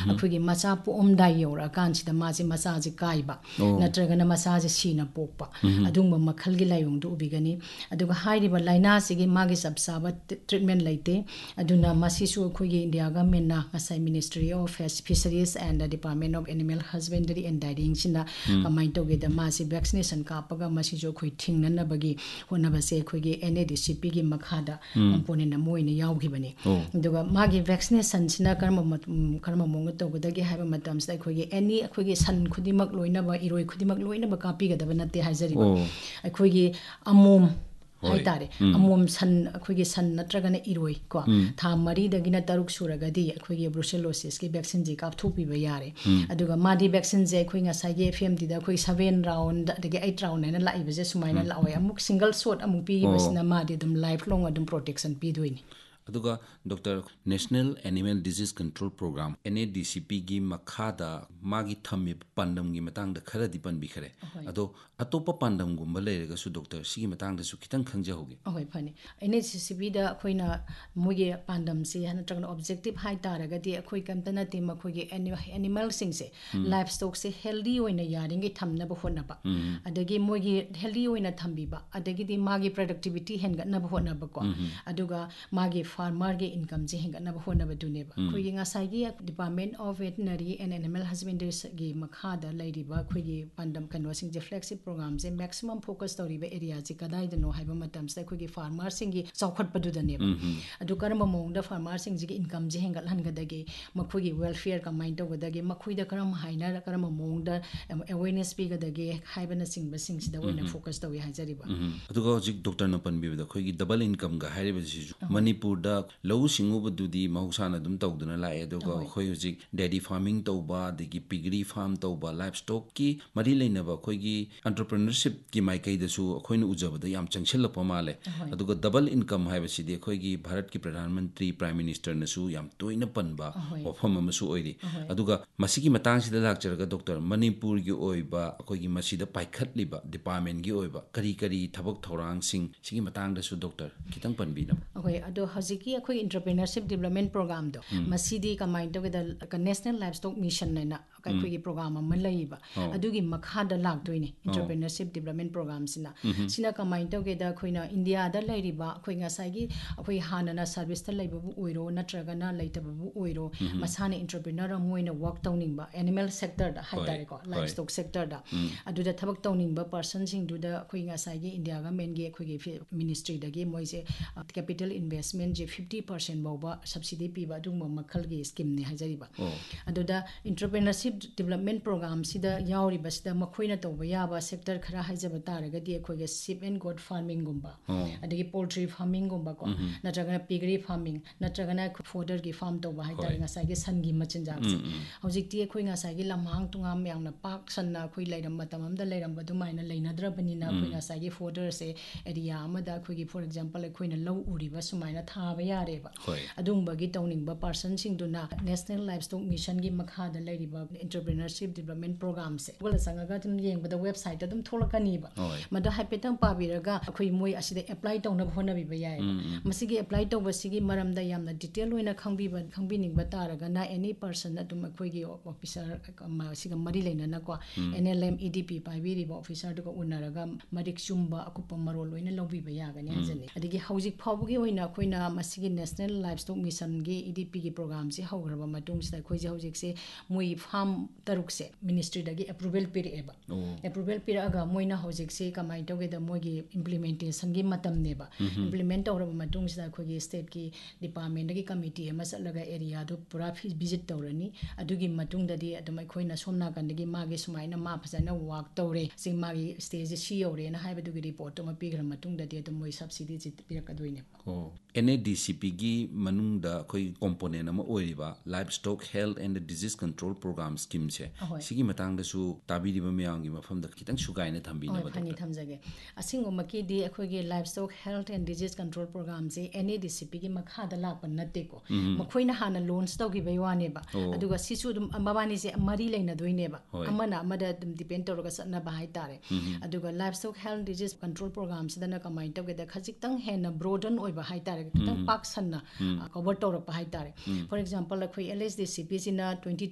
ꯑꯩꯈꯣꯏꯒꯤ ꯃꯆꯥ ꯄꯣꯛꯑꯝꯗꯥꯏ ꯌꯧꯔꯛꯑꯀꯥꯟꯁꯤꯗ ꯃꯥꯁꯦ ꯃꯆꯥꯁꯦ ꯀꯥꯏꯕ ꯅꯠꯇ꯭ꯔꯒꯅ ꯃꯆꯥꯁꯦ ꯁꯤꯅ ꯄꯣꯛꯄ ꯑꯗꯨꯒꯨꯝꯕ ꯃꯈꯜꯒꯤ ꯂꯥꯏꯑꯣꯡꯗꯨ ꯎꯕꯤꯒꯅꯤ ꯑꯗꯨꯒ ꯍꯥꯏꯔꯤꯕ ꯂꯥꯏꯅꯥꯁꯤꯒꯤ ꯃꯥꯒꯤ ꯆꯞ ꯆꯥꯕ ꯇ꯭ꯔꯤꯠꯃꯦꯟ ꯂꯩꯇꯦ ꯑꯗꯨꯅ ꯃꯁꯤꯁꯨ ꯑꯩꯈꯣꯏꯒꯤ ꯏꯟꯗꯤꯌꯥ ꯒꯃꯦꯟꯅ ꯉꯁꯥꯏ ministry of ꯐꯤꯁꯔꯤꯁ and department of animal ꯍꯁꯕꯦꯟꯗꯔꯤ and ꯗꯥꯏꯔꯤꯡꯁꯤꯅ ꯀꯃꯥꯏꯅ ꯇꯧꯒꯦꯗ ꯃꯥꯁꯤ ꯚꯦꯛꯁꯤꯅꯦꯁꯟ ꯀꯥꯞꯄꯒ ꯃꯁꯤꯁꯨ ꯑꯩꯈꯣꯏ ꯊꯤꯡꯅꯅꯕꯒꯤ ꯍꯣꯠꯅꯕꯁꯦ ꯑꯩꯈꯣꯏꯒꯤ NADCPꯒꯤ ꯃꯈꯥꯗ ꯀꯝꯄꯣꯅꯦꯟ ꯑꯃ ꯑꯣꯏꯅ ꯌꯥꯎꯈꯤꯕꯅꯤ ꯑꯗꯨꯒ ꯃꯥꯒꯤ ꯚꯦꯛꯁꯤꯅꯦꯁꯟꯁꯤꯅ ꯀꯔꯝꯕ ꯃꯑꯣꯡꯗ ꯇꯧꯒꯗꯒꯦ ꯍꯥꯏꯕ ꯃꯇꯝꯁꯤꯗ ꯑꯩꯈꯣꯏꯒꯤ ꯑꯩꯈꯣꯏꯒꯤ ꯁꯟ ꯈꯨꯗꯤꯡꯃꯛ ꯂꯣꯏꯅꯕ ꯏꯔꯣꯏ ꯈꯨꯗꯤꯡꯃꯛ ꯂꯣꯏꯅꯕ ꯀꯥꯞꯄꯤꯒꯗꯕ ꯅꯠꯇꯦ ꯍꯥꯏꯖꯔꯤꯕ ꯑꯩꯈꯣꯏꯒꯤ ꯑꯃꯣꯝ ꯍꯥꯏꯇꯥꯔꯦ ꯑꯃꯣꯝ ꯁꯟ ꯑꯩꯈꯣꯏꯒꯤ ꯁꯟ ꯅꯠꯇ꯭ꯔꯒꯅ ꯏꯔꯣꯏ ꯀꯣ ꯊꯥ 4ꯗꯒꯤꯅ 6 ꯁꯨꯔꯒꯗꯤ ꯑꯩꯈꯣꯏꯒꯤ ꯕ꯭ꯔꯨꯁꯦꯂꯣꯁꯤꯁꯀꯤ ꯚꯦꯛꯁꯤꯟꯁꯤ ꯀꯥꯞꯊꯣꯛꯄꯤꯕ ꯌꯥꯔꯦ ꯑꯗꯨꯒ ꯃꯥꯗꯤ ꯚꯦꯛꯁꯤꯟꯁꯦ ꯑꯩꯈꯣꯏ ꯉꯁꯥꯏꯒꯤ FMDꯗ ꯑꯩꯈꯣꯏ 7 ꯔꯥꯎꯟ ꯑꯗꯒꯤ 8 ꯔꯥꯎꯟ ꯍꯥꯏꯅ ꯂꯥꯛꯏꯕꯁꯦ ꯁꯨꯃꯥꯏꯅ ꯂꯥꯛꯑꯣꯏ ꯑꯃꯨꯛ ꯁꯤꯡꯒꯜ ꯁꯣꯠ ꯑꯃꯨꯛ ꯄꯤꯈꯤꯕꯁꯤꯅ ꯃꯥꯗꯤ ꯑꯗꯨꯝ ꯂꯥꯏꯐ ꯂꯣꯡ ꯑꯗꯨꯝ ꯄ꯭ꯔꯣꯇꯦꯛꯁꯟ ꯄꯤꯗꯣꯏꯅꯤ ꯑꯗꯨꯒ doctor national animal disease control programme NADCPꯒꯤ ꯃꯈꯥꯗ ꯃꯥꯒꯤ ꯊꯝꯃꯤꯕ ꯄꯥꯟꯗꯝꯒꯤ ꯃꯇꯥꯡꯗ ꯈꯔꯗꯤ ꯄꯟꯕꯤꯈ꯭ꯔꯦ ꯑꯗꯣ ꯑꯇꯣꯞꯄ ꯄꯥꯟꯗꯝꯒꯨꯝꯕ ꯂꯩꯔꯒꯁꯨ ꯗꯣꯛꯇꯔ ꯁꯤꯒꯤ ꯃꯇꯥꯡꯗꯁꯨ ꯈꯤꯇꯪ ꯈꯪꯖꯍꯧꯒꯦ ꯑꯍꯣꯏ ꯐꯅꯤ NADCPꯗ ꯑꯩꯈꯣꯏꯅ ꯃꯣꯏꯒꯤ ꯄꯥꯟꯗꯝꯁꯤ ꯅꯠꯇ꯭ꯔꯒꯅ ꯑꯣꯕꯖꯦꯛꯇꯤꯚ ꯍꯥꯏꯇꯥꯔꯒꯗꯤ ꯑꯩꯈꯣꯏ ꯀꯩꯝꯇ ꯅꯠꯇꯦ ꯃꯈꯣꯏꯒꯤ ꯑꯦꯅꯤꯃꯦꯜꯁꯤꯡꯁꯦ ꯂꯥꯏꯐ ꯁ꯭ꯇꯣꯛꯁꯦ ꯍꯦꯜꯗꯤ ꯑꯣꯏꯅ ꯌꯥꯔꯤꯉꯩ ꯊꯝꯅꯕ ꯍꯣꯠꯅꯕ ꯑꯗꯒꯤ ꯃꯣꯏꯒꯤ ꯍꯦꯜꯗꯤ ꯑꯣꯏꯅ ꯊꯝꯕꯤꯕ ꯑꯗꯒꯤꯗꯤ ꯃꯥꯒꯤ ꯄ꯭ꯔꯗꯛꯇꯤꯕꯤꯇꯤ ꯍꯦꯟꯒꯠꯅꯕ ꯍꯣꯠꯅꯕꯀꯣ ꯑꯗꯨꯒ ꯃꯥꯒꯤ ꯐꯥꯔꯃꯔꯒꯤ ꯏꯟꯀꯝꯁꯦ ꯍꯦꯟꯒꯠꯅꯕ ꯍꯣꯠꯅꯕꯗꯨꯅꯦꯕ ꯑꯩꯈꯣꯏꯒꯤ ꯉꯁꯥꯏꯒꯤ department of veterinary and animal ꯍꯁꯕꯦꯟꯗꯔꯤꯒꯤ ꯃꯈꯥꯗ ꯂꯩꯔꯤꯕ ꯑꯩꯈꯣꯏꯒꯤ ꯄꯥꯟꯗꯝ ꯀꯩꯅꯣꯁꯤꯡꯁꯦ ꯐ꯭ꯂꯦꯛꯁꯤꯞ ꯄ꯭ꯔꯣꯒ꯭ꯔꯥꯝꯁꯦ ꯃꯦꯛꯁꯤꯃꯝ ꯐꯣꯀꯁ ꯇꯧꯔꯤꯕ ꯑꯦꯔꯤꯌꯥꯁꯤ ꯀꯗꯥꯏꯗꯅꯣ ꯍꯥꯏꯕ ꯃꯇꯝꯁꯤꯗ ꯑꯩꯈꯣꯏꯒꯤ ꯐꯥꯔꯃꯔꯁꯤꯡꯒꯤ ꯆꯥꯎꯈꯠꯄꯗꯨꯗꯅꯦꯕ ꯑꯗꯨ ꯀꯔꯝꯕ ꯃꯑꯣꯡꯗ ꯐꯥꯔꯃꯔꯁꯤꯡꯁꯤꯒꯤ ꯏꯟꯀꯝꯁꯦ ꯍꯦꯟꯒꯠꯍꯟꯒꯗꯒꯦ ꯃꯈꯣꯏꯒꯤ ꯋꯦꯜꯐꯤꯌꯔ ꯀꯃꯥꯏꯅ ꯇꯧꯒꯗꯒꯦ ꯃꯈꯣꯏꯗ ꯀꯔꯝꯕ ꯃꯑꯣꯡꯗ ꯑꯦꯋꯦꯔꯅꯦꯁ ꯄꯤꯒꯗꯒꯦ ꯍꯥꯏꯕꯅꯆꯤꯡꯕꯁꯤꯡꯁꯤꯗ ꯑꯣꯏꯅ ꯐꯣꯀꯁ ꯇꯧꯏ ꯍꯥꯏꯖꯔꯤꯕ ꯑꯗꯨꯒ ꯍꯧꯖꯤꯛ ꯗꯣꯛꯇꯔꯅ ꯄꯟꯕꯤꯕꯗ ꯑꯩꯈꯣꯏꯒꯤ ꯗꯕꯜ ꯏꯟꯀꯝꯒ ꯍꯥꯏꯔꯤꯕꯁꯤꯁꯨ ꯃꯅꯤꯄꯨꯔꯗ ꯂꯧꯎ ꯁꯤꯡꯎꯕꯗꯨꯗꯤ ꯃꯍꯧꯁꯥꯅ ꯑꯗꯨꯝ ꯇꯧꯗꯨꯅ ꯂꯥꯛꯑꯦ ꯑꯗꯨꯒ ꯑꯩꯈꯣꯏ ꯍꯧꯖꯤꯛ ꯗꯦꯔꯤ ꯐꯥꯔꯃꯤꯡ ꯇꯧꯕ ꯑꯗꯒꯤ ꯄꯤꯒꯔꯤ ꯐꯥꯔꯝ ꯇꯧꯕ ꯂꯥꯏꯐ ꯁ꯭ꯇꯣꯛꯀꯤ ꯃꯔꯤ ꯂꯩꯅꯕ ꯑꯩꯈꯣꯏꯒꯤ ꯑꯟꯇꯔꯄ꯭ꯔꯤꯅꯔꯁꯤꯞꯀꯤ ꯃꯥꯏꯀꯩꯗꯁꯨ ꯑꯩꯈꯣꯏꯅ ꯎꯖꯕꯗ ꯌꯥꯝ ꯆꯪꯁꯤꯜꯂꯛꯄ ꯃꯥꯜꯂꯦ ꯑꯗꯨꯒ ꯗꯕꯜ ꯏꯟꯀꯝ ꯍꯥꯏꯕꯁꯤꯗꯤ ꯑꯩꯈꯣꯏꯒꯤ ꯚꯥꯔꯠꯀꯤ ꯄ꯭ꯔꯙꯥꯟ ꯃꯟꯇ꯭ꯔꯤ ꯄ꯭ꯔꯥꯏꯝ ꯃꯤꯅꯤꯁꯇꯔꯅꯁꯨ ꯌꯥꯝ ꯇꯣꯏꯅ ꯄꯟꯕ ꯋꯥꯐꯝ ꯑꯃꯁꯨ ꯑꯣꯏꯔꯤ ꯑꯗꯨꯒ ꯃꯁꯤꯒꯤ ꯃꯇꯥꯡꯁꯤꯗ ꯂꯥꯛꯆꯔꯒ ꯗꯣꯛꯇꯔ ꯃꯅꯤꯄꯨꯔꯒꯤ ꯑꯣꯏꯕ ꯑꯩꯈꯣꯏꯒꯤ ꯃꯁꯤꯗ ꯄꯥꯏꯈꯠꯂꯤꯕ ꯗꯤꯄꯥꯔꯠꯃꯦꯟꯒꯤ ꯑꯣꯏꯕ ꯀꯔꯤ ꯊꯕꯛ ꯊꯧꯔꯥꯡꯁꯤꯡ ꯁꯤꯒꯤ ꯃꯇꯥꯡꯗꯁꯨ ꯗꯣꯛꯇꯔ ꯈꯤꯇꯪ ꯄꯟꯕꯤꯅꯕ ꯑꯩꯈꯣꯏ ꯑꯗꯣ ꯍꯧꯖꯤꯛꯀꯤ ꯑꯩꯈꯣꯏ ꯏꯟꯇꯔꯄ꯭ꯔꯤꯅꯔꯁꯤꯞ ꯗꯤꯕꯂꯞꯃꯦꯟ ꯄ꯭ꯔꯣꯒ꯭ꯔꯥꯝꯗꯣ ꯃꯁꯤꯗꯤ ꯀꯃꯥꯏꯅ ꯇꯧꯒꯦꯗ ꯅꯦꯁꯅꯦꯜ ꯂꯥꯏꯐ ꯁ꯭ꯇꯣꯛ ꯃꯤꯁꯟ ꯍꯥꯏꯅ ꯑꯩꯈꯣꯏꯒꯤ ꯄ꯭ꯔꯣꯒ꯭ꯔꯥꯝ ꯑꯃ ꯂꯩꯌꯦꯕ ꯑꯗꯨꯒꯤ ꯃꯈꯥꯗ ꯂꯥꯛꯇꯣꯏꯅꯦ ꯏꯟꯇꯔꯄ꯭ꯔꯤꯅꯔꯁꯤꯞ ꯗꯤꯕꯂꯞꯃꯦꯟ ꯄ꯭ꯔꯣꯒ꯭ꯔꯥꯝꯁꯤꯅ ꯁꯤꯅ ꯀꯃꯥꯏꯅ ꯇꯧꯒꯦꯗ ꯑꯩꯈꯣꯏꯅ ꯏꯟꯗꯤꯌꯥꯗ ꯂꯩꯔꯤꯕ ꯑꯩꯈꯣꯏ ꯉꯁꯥꯏꯒꯤ ꯑꯩꯈꯣꯏ ꯍꯥꯟꯅꯅ ꯁꯔꯚꯤꯁꯇ ꯂꯩꯕꯕꯨ ꯑꯣꯏꯔꯣ ꯅꯠꯇ꯭ꯔꯒꯅ ꯂꯩꯇꯕꯕꯨ ꯑꯣꯏꯔꯣ ꯃꯁꯥꯅ ꯏꯟꯇꯔꯄ꯭ꯔꯤꯅꯔ ꯑꯃ ꯑꯣꯏꯅ ꯋꯔꯛ ꯇꯧꯅꯤꯡꯕ ꯑꯦꯅꯤꯃꯦꯜ ꯁꯦꯛꯇꯔꯗ ꯍꯥꯏꯇꯥꯔꯦꯀꯣ ꯂꯥꯏꯐ ꯁ꯭ꯇꯣꯛ ꯁꯦꯛꯇꯔꯗ ꯑꯗꯨꯗ ꯊꯕꯛ ꯇꯧꯅꯤꯡꯕ ꯄꯔꯁꯟꯁꯤꯡꯗꯨꯗ ꯑꯩꯈꯣꯏ ꯉꯁꯥꯏꯒꯤ ꯏꯟꯗꯤꯌꯥ ꯒꯃꯦꯟꯒꯤ ꯑꯩꯈꯣꯏꯒꯤ ꯃꯤꯅꯤꯁꯇ꯭ꯔꯤꯗꯒꯤ ꯃꯣꯏꯁꯦ ꯀꯦꯄꯤꯇꯦꯜ ꯏꯟꯚꯦꯁꯃꯦꯟꯁꯦ 50% ꯐꯥꯎꯕ ꯁꯕꯁꯤꯗꯤ ꯄꯤꯕ ꯑꯗꯨꯒꯨꯝꯕ ꯃꯈꯜꯒꯤ ꯁ꯭ꯀꯤꯝꯅꯤ ꯍꯥꯏꯖꯔꯤꯕ ꯑꯗꯨꯗ ꯏꯟꯇꯔꯄ꯭ꯔꯤꯅꯔꯁꯤꯞ ꯗꯤꯕꯂꯞꯃꯦꯟ ꯄ꯭ꯔꯣꯒ꯭ꯔꯥꯝꯁꯤꯗ ꯌꯥꯎꯔꯤꯕꯁꯤꯗ ꯃꯈꯣꯏꯅ ꯇꯧꯕ ꯌꯥꯕ ꯁꯦꯛꯇꯔ ꯈꯔ ꯍꯥꯏꯖꯕ ꯇꯥꯔꯒꯗꯤ ꯑꯩꯈꯣꯏꯒꯤ ꯁꯤꯞ ꯑꯦꯟ ꯒꯣꯠ ꯐꯥꯔꯃꯤꯡꯒꯨꯝꯕ ꯑꯗꯒꯤ ꯄꯣꯜꯇ꯭ꯔꯤ ꯐꯥꯔꯃꯤꯡꯒꯨꯝꯕꯀꯣ ꯅꯠꯇ꯭ꯔꯒꯅ ꯄꯤꯒꯔꯤ ꯐꯥꯔꯃꯤꯡ ꯅꯠꯇ꯭ꯔꯒꯅ ꯐꯣꯗꯔꯒꯤ ꯐꯥꯔꯝ ꯇꯧꯕ ꯍꯥꯏꯇꯥꯔꯦ ꯉꯁꯥꯏꯒꯤ ꯁꯟꯒꯤ ꯃꯆꯤꯟꯖꯥꯛꯁꯦ ꯍꯧꯖꯤꯛꯇꯤ ꯑꯩꯈꯣꯏ ꯉꯁꯥꯏꯒꯤ ꯂꯝꯍꯥꯡ ꯇꯨꯉꯥꯝ ꯌꯥꯝꯅ ꯄꯥꯛ ꯁꯟꯅ ꯑꯩꯈꯣꯏ ꯃꯇꯝ ꯑꯃꯗ ꯂꯩꯔꯝꯕ ꯑꯗꯨꯃꯥꯏꯅ ꯂꯩꯅꯗ꯭ꯔꯕꯅꯤꯅ ꯑꯩꯈꯣꯏ ꯉꯁꯥꯏꯒꯤ ꯐꯣꯗꯔꯁꯦ ꯑꯦꯔꯤꯌꯥ ꯑꯃꯗ ꯑꯩꯈꯣꯏꯒꯤ ꯐꯣꯔ ꯑꯦꯛꯖꯥꯝꯄꯜ ꯑꯩꯈꯣꯏꯅ ꯂꯧ ꯎꯔꯤꯕ ꯁꯨꯃꯥꯏꯅ ꯊꯥꯕ ꯌꯥꯔꯦꯕ ꯑꯗꯨꯒꯨꯝꯕꯒꯤ ꯇꯧꯅꯤꯡꯕ ꯄꯥꯔꯁꯟꯁꯤꯡꯗꯨꯅ ꯅꯦꯁꯅꯦल ꯂꯥꯏꯐ ꯁ꯭ꯇꯣꯛ ꯃꯤꯁꯟꯒꯤ ꯃꯈꯥꯗ ꯂꯩꯔꯤꯕ ꯏꯟꯇꯔꯄ꯭ꯔꯤꯅꯔꯁꯤꯞ ꯗꯤꯕꯂꯞꯃꯦꯟ ꯄ꯭ꯔꯣꯒ꯭ꯔꯥꯝꯁꯦ ꯒꯨꯒꯜꯗ ꯆꯪꯉꯒ ꯑꯗꯨꯝ ꯌꯦꯡꯕꯗ ꯋꯦꯕꯁꯥꯏꯠꯇ ꯑꯗꯨꯝ ꯊꯣꯛꯂꯛꯀꯅꯤꯕ ꯃꯗꯨ ꯍꯥꯏꯐꯦꯠꯇꯪ ꯄꯥꯕꯤꯔꯒ ꯑꯩꯈꯣꯏ ꯃꯣꯏ ꯑꯁꯤꯗ ꯑꯦꯄ꯭ꯂꯥꯏ ꯇꯧꯅꯕ ꯍꯣꯠꯅꯕꯤꯕ ꯌꯥꯏꯑꯕ ꯃꯁꯤꯒꯤ ꯑꯦꯄ꯭ꯂꯥꯏ ꯇꯧꯕꯁꯤꯒꯤ ꯃꯔꯝꯗ ꯌꯥꯝꯅ ꯗꯤꯇꯦꯜ ꯑꯣꯏꯅ ꯈꯪꯕꯤꯅꯤꯡꯕ ꯇꯥꯔꯒꯅ ꯑꯦꯅꯤ ꯄꯔꯁꯟ ꯑꯗꯨꯝ ꯑꯩꯈꯣꯏꯒꯤ ꯑꯣꯐꯤꯁꯔ ꯁꯤꯒ ꯃꯔꯤ ꯂꯩꯅꯅꯀꯣ NLM EDP ꯄꯥꯏꯕꯤꯔꯤꯕ ꯑꯣꯐꯤꯁꯔꯗꯨꯒ ꯎꯅꯔꯒ ꯃꯔꯤꯛ ꯆꯨꯝꯕ ꯑꯀꯨꯞꯄ ꯃꯔꯣꯜ ꯂꯣꯏꯅ ꯂꯧꯕꯤꯕ ꯌꯥꯒꯅꯤ ꯍꯥꯏꯖꯅꯤ ꯑꯗꯒꯤ ꯍꯧꯖꯤꯛ ꯐꯥꯎꯕꯒꯤ ꯑꯣꯏꯅ ꯑꯩꯈꯣꯏꯅ ꯃꯁꯤꯒꯤ ꯅꯦꯁꯅꯦꯜ ꯂꯥꯏꯐ ꯁ꯭ꯇꯣꯛ ꯃꯤꯁꯟꯒꯤ EDPꯒꯤ ꯄ꯭ꯔꯣꯒ꯭ꯔꯥꯝꯁꯤ ꯍꯧꯈ꯭ꯔꯕ ꯃꯇꯨꯡꯁꯤꯗ ꯑꯩꯈꯣꯏꯁꯦ ꯍꯧꯖꯤꯛꯁꯦ ꯃꯣꯏ ꯐꯥꯔꯝ 6ꯁꯦ ꯃꯤꯅꯤꯁꯇ꯭ꯔꯤꯗꯒꯤ ꯑꯦꯄ꯭ꯔꯨꯚꯦꯜ ꯄꯤꯔꯛꯑꯦꯕ ꯑꯦꯄ꯭ꯔꯨꯚꯦꯜ ꯄꯤꯔꯛꯑꯒ ꯃꯣꯏꯅ ꯍꯧꯖꯤꯛꯁꯦ ꯀꯃꯥꯏꯅ ꯇꯧꯒꯦꯗ ꯃꯣꯏꯒꯤ ꯏꯝꯄ꯭ꯂꯤꯃꯦꯟꯇꯦꯁꯟꯒꯤ ꯃꯇꯝꯅꯦꯕ ꯏꯝꯄ꯭ꯂꯤꯃꯦꯟ ꯇꯧꯔꯕ ꯃꯇꯨꯡꯁꯤꯗ ꯑꯩꯈꯣꯏꯒꯤ ꯁ꯭ꯇꯦꯠꯀꯤ ꯗꯤꯄꯥꯔꯠꯃꯦꯟꯇꯒꯤ ꯀꯃꯤꯇꯤ ꯑꯃ ꯆꯠꯂꯒ ꯑꯦꯔꯤꯌꯥꯗꯨ ꯄꯨꯔꯥ ꯚꯤꯖꯤꯠ ꯇꯧꯔꯅꯤ ꯑꯗꯨꯒꯤ ꯃꯇꯨꯡꯗꯗꯤ ꯑꯗꯨꯝ ꯑꯩꯈꯣꯏꯅ ꯁꯣꯝ ꯅꯥꯀꯟꯗꯒꯤ ꯃꯥꯒꯤ ꯁꯨꯃꯥꯏꯅ ꯃꯥ ꯐꯖꯅ ꯋꯥꯛ ꯇꯧꯔꯦ ꯁꯤ ꯃꯥꯒꯤ ꯁ꯭ꯇꯦꯖꯁꯦ ꯁꯤ ꯌꯧꯔꯦꯅ ꯍꯥꯏꯕꯗꯨꯒꯤ ꯔꯤꯄꯣꯔꯠ ꯑꯃ ꯄꯤꯈ꯭ꯔ ꯃꯇꯨꯡꯗꯗꯤ ꯑꯗꯨꯝ ꯃꯣꯏ ꯁꯕꯁꯤꯗꯤꯁꯤ ꯄꯤꯔꯛꯀꯗꯣꯏꯅꯦꯕ NADCPꯒꯤ ꯃꯅꯨꯡꯗ ꯑꯩꯈꯣꯏ ꯀꯣꯝꯄꯣꯅꯦꯟ ꯑꯃ ꯑꯣꯏꯔꯤꯕ life stock health and disease control programme ꯁ꯭ꯀꯤꯝꯁꯦ ꯁꯤꯒꯤ ꯃꯇꯥꯡꯗꯁꯨ ꯇꯥꯕꯤꯔꯤꯕ ꯃꯌꯥꯝꯒꯤ ꯃꯐꯝꯗ ꯈꯤꯇꯪ ꯁꯨꯒꯥꯏꯅ ꯊꯝꯕꯤꯅꯕ ꯐꯅꯤ ꯊꯝꯖꯒꯦ ꯑꯁꯤꯒꯨꯝꯕꯒꯤꯗꯤ ꯑꯩꯈꯣꯏꯒꯤ life stock health and disease control ꯄ꯭ꯔꯣꯒ꯭ꯔꯥꯝꯁꯦ NADCPꯒꯤ ꯃꯈꯥꯗ ꯂꯥꯛꯄ ꯅꯠꯇꯦꯀꯣ ꯃꯈꯣꯏꯅ ꯍꯥꯟꯅ ꯂꯣꯟꯁ ꯇꯧꯈꯤꯕꯩ ꯋꯥꯅꯦꯕ ꯑꯗꯨꯒ ꯁꯤꯁꯨ ꯑꯗꯨꯝ ꯃꯕꯥꯅꯤꯁꯦ ꯃꯔꯤ ꯂꯩꯅꯗꯣꯏꯅꯦꯕ ꯑꯃꯅ ꯑꯃꯗ ꯑꯗꯨꯝ ꯗꯤꯄꯦꯟ ꯇꯧꯔꯒ ꯆꯠꯅꯕ ꯍꯥꯏꯇꯥꯔꯦ ꯑꯗꯨꯒ life stock health disease control ꯄ꯭ꯔꯣꯒ꯭ꯔꯥꯝꯁꯤꯗꯅ ꯀꯃꯥꯏꯅ ꯇꯧꯒꯦꯗ ꯈꯖꯤꯛꯇꯪ ꯍꯦꯟꯅ ꯕ꯭ꯔꯣꯗꯟ ꯑꯣꯏꯕ ꯍꯥꯏꯇꯥꯔꯦ ꯈꯤꯇꯪ ꯄꯥꯛ ꯁꯟꯅ ꯀꯣꯚꯔ ꯇꯧꯔꯛꯄ ꯍꯥꯏꯇꯥꯔꯦ ꯐꯣꯔ ꯑꯦꯛꯖꯥꯝꯄꯜ ꯑꯩꯈꯣꯏ LSDCP ꯁꯤꯅ 20